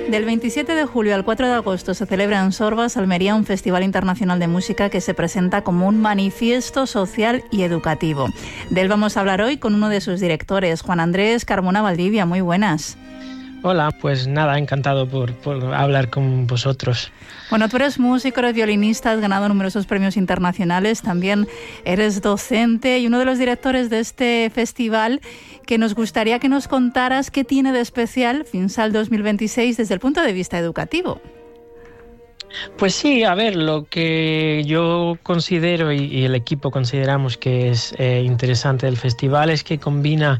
Del 27 de julio al 4 de agosto se celebra en Sorbas, Almería, un festival internacional de música que se presenta como un manifiesto social y educativo. De él vamos a hablar hoy con uno de sus directores, Juan Andrés Carmona Valdivia. Muy buenas. Hola, pues nada, encantado por hablar con vosotros. Bueno, tú eres músico, eres violinista, has ganado numerosos premios internacionales, también eres docente y uno de los directores de este festival, que nos gustaría que nos contaras qué tiene de especial FINSAL 2026 desde el punto de vista educativo. Pues sí, a ver, lo que yo considero y el equipo consideramos que es interesante del festival es que combina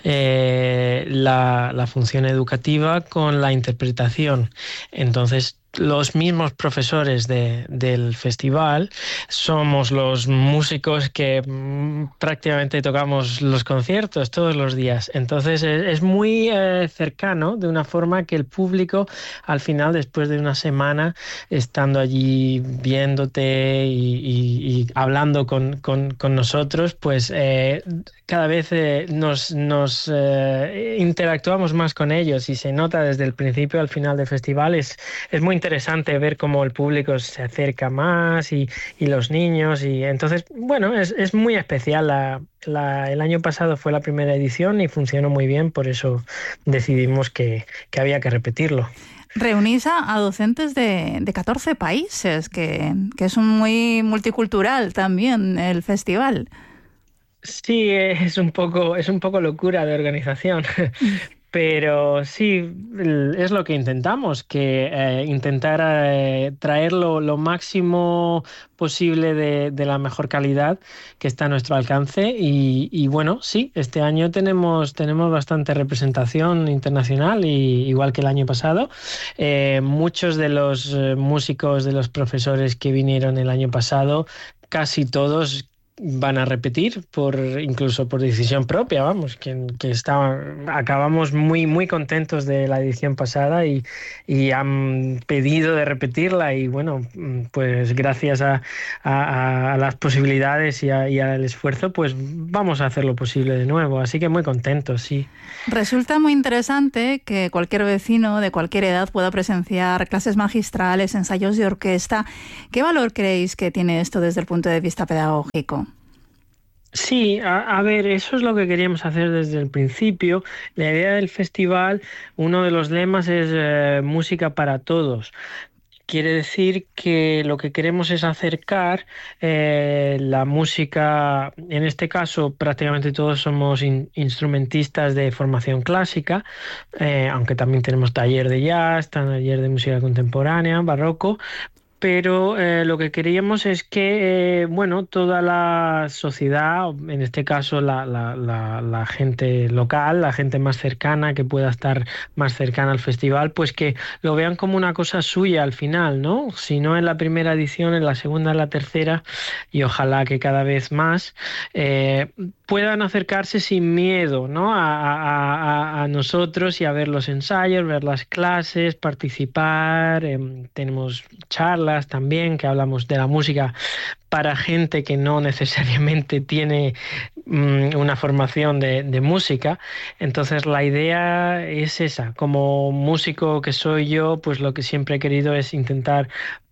la función educativa con la interpretación. Entonces, los mismos profesores del festival somos los músicos que prácticamente tocamos los conciertos todos los días. Entonces es muy cercano, de una forma que el público al final, después de una semana estando allí viéndote y hablando con nosotros, pues cada vez nos interactuamos más con ellos y se nota desde el principio al final del festival. Es muy interesante ver cómo el público se acerca más y los niños, y entonces, bueno, es muy especial. El año pasado fue la primera edición y funcionó muy bien, por eso decidimos que había que repetirlo. Reunís a docentes de 14 países, que es muy multicultural también el festival. Sí, es un poco locura de organización. Pero sí, es lo que intentamos, que intentar traer lo máximo posible de la mejor calidad que está a nuestro alcance. Y bueno, sí, este año tenemos bastante representación internacional, igual que el año pasado. Muchos de los músicos, de los profesores que vinieron el año pasado, casi todos van a repetir, incluso por decisión propia, vamos, acabamos muy contentos de la edición pasada y han pedido de repetirla, y bueno, pues gracias a las posibilidades y al esfuerzo, pues vamos a hacer lo posible de nuevo, así que muy contentos, sí. Resulta muy interesante que cualquier vecino de cualquier edad pueda presenciar clases magistrales, ensayos de orquesta. ¿Qué valor creéis que tiene esto desde el punto de vista pedagógico? Sí, a ver, eso es lo que queríamos hacer desde el principio. La idea del festival, uno de los lemas es música para todos. Quiere decir que lo que queremos es acercar la música. En este caso prácticamente todos somos instrumentistas de formación clásica, aunque también tenemos taller de jazz, taller de música contemporánea, barroco. Pero lo que queríamos es que, bueno, toda la sociedad, en este caso la gente local, la gente más cercana, que pueda estar más cercana al festival, pues que lo vean como una cosa suya al final, ¿no? Si no en la primera edición, en la segunda, en la tercera, y ojalá que cada vez más puedan acercarse sin miedo, ¿no? a nosotros, y a ver los ensayos, ver las clases, participar. Tenemos charlas también, que hablamos de la música para gente que no necesariamente tiene una formación de música. Entonces la idea es esa. Como músico que soy yo, pues lo que siempre he querido es intentar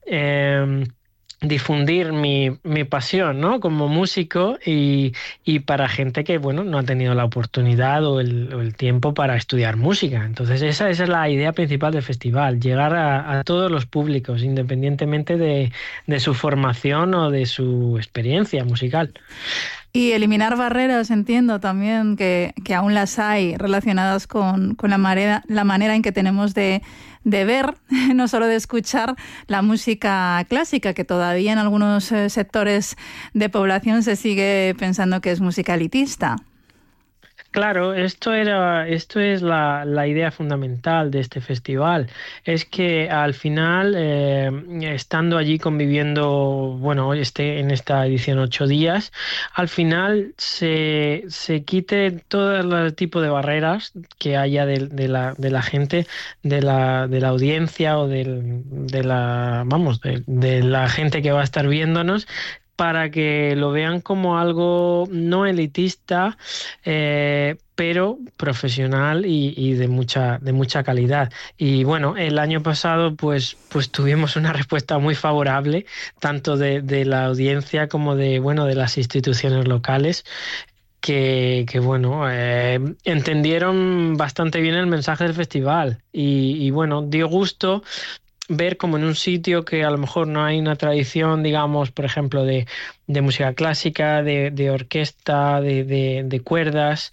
difundir mi pasión, ¿no? Como músico, y para gente que, bueno, no ha tenido la oportunidad o el tiempo para estudiar música. Entonces esa es la idea principal del festival: llegar a todos los públicos, independientemente de su formación o de su experiencia musical. Y eliminar barreras, entiendo también que aún las hay, relacionadas con la manera en que tenemos de ver, no solo de escuchar, la música clásica, que todavía en algunos sectores de población se sigue pensando que es música elitista. Claro, esto es la idea fundamental de este festival. Es que al final, estando allí conviviendo, bueno, en esta edición 8 días, al final se quite todo el tipo de barreras que haya de la gente, de la audiencia, o de la gente que va a estar viéndonos, para que lo vean como algo no elitista, pero profesional y de mucha calidad. Y bueno, el año pasado pues tuvimos una respuesta muy favorable, tanto de la audiencia como de las instituciones locales, que bueno, entendieron bastante bien el mensaje del festival y bueno, dio gusto ver como en un sitio que a lo mejor no hay una tradición, digamos, por ejemplo, de música clásica, de orquesta, de cuerdas,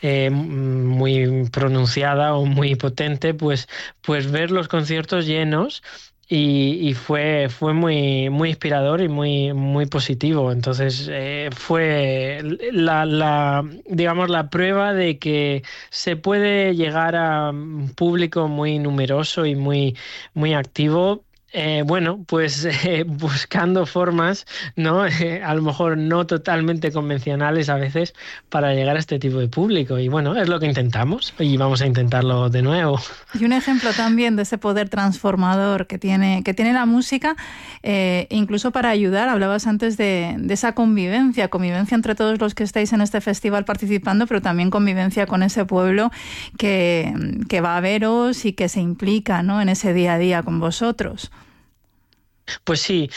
muy pronunciada o muy potente, pues ver los conciertos llenos. Y fue muy inspirador y muy positivo. Entonces fue digamos, la prueba de que se puede llegar a un público muy numeroso y muy activo. Bueno, pues buscando formas, ¿no? A lo mejor no totalmente convencionales a veces para llegar a este tipo de público. Y bueno, es lo que intentamos y vamos a intentarlo de nuevo. Y un ejemplo también de ese poder transformador que tiene la música, incluso para ayudar, hablabas antes de esa convivencia entre todos los que estáis en este festival participando, pero también convivencia con ese pueblo que va a veros y que se implica, ¿no?, en ese día a día con vosotros. Pues sí,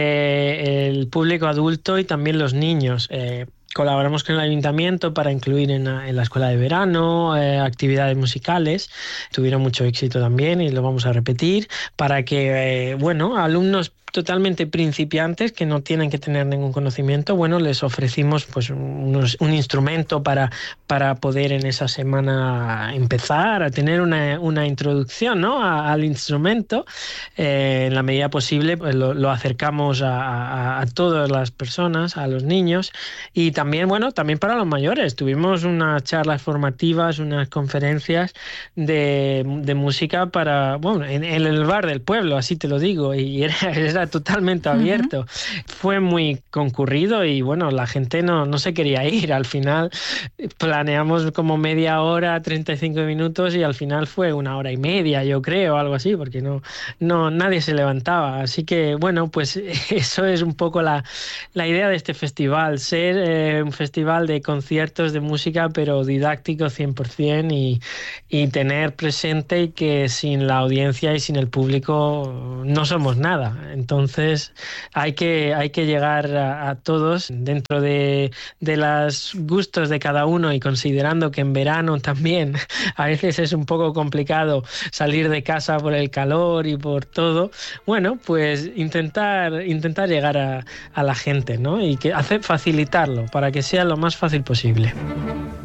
el público adulto y también los niños. Colaboramos con el ayuntamiento para incluir en la escuela de verano actividades musicales. Tuvieron mucho éxito también y lo vamos a repetir para que, alumnos totalmente principiantes que no tienen que tener ningún conocimiento, bueno, les ofrecimos pues un instrumento para poder en esa semana empezar a tener una introducción, ¿no?, al instrumento. En la medida posible pues lo acercamos a todas las personas, a los niños, y también para los mayores. Tuvimos unas charlas formativas, unas conferencias de música en el bar del pueblo, así te lo digo, y era totalmente abierto. Uh-huh. Fue muy concurrido y bueno, la gente no se quería ir. Al final planeamos como media hora, 35 minutos y al final fue 1 hora y media, yo creo, algo así, porque no nadie se levantaba. Así que bueno, pues eso es un poco la idea de este festival, ser un festival de conciertos de música pero didáctico 100% y tener presente que sin la audiencia y sin el público no somos nada. Entonces hay que llegar a todos dentro de los gustos de cada uno y considerando que en verano también a veces es un poco complicado salir de casa por el calor y por todo. Bueno, pues intentar llegar a la gente, ¿no? Y facilitarlo para que sea lo más fácil posible.